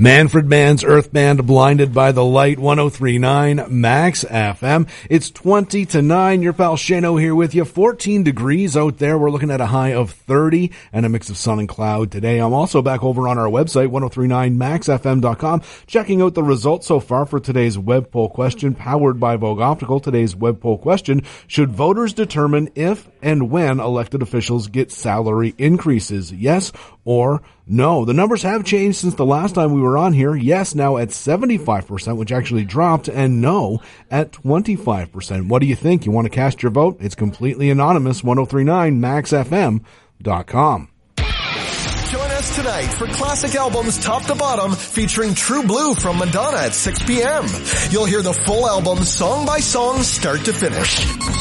Manfred Mann's Earth Band, Blinded by the Light, 103.9 Max FM. It's 20 to 9. Your pal Shano here with you. 14 degrees out there. We're looking at a high of 30 and a mix of sun and cloud today. I'm also back over on our website, 1039maxfm.com, checking out the results so far for today's web poll question powered by Vogue Optical. Today's web poll question: should voters determine if and when elected officials get salary increases? Yes or no? The numbers have changed since the last time we were on here. Yes now at 75%, which actually dropped, and no at 25%. What do you think? You want to cast your vote? It's completely anonymous. 1039maxfm.com. Join us tonight for classic albums top to bottom, featuring True Blue from Madonna at 6 p.m. You'll hear the full album song by song, start to finish.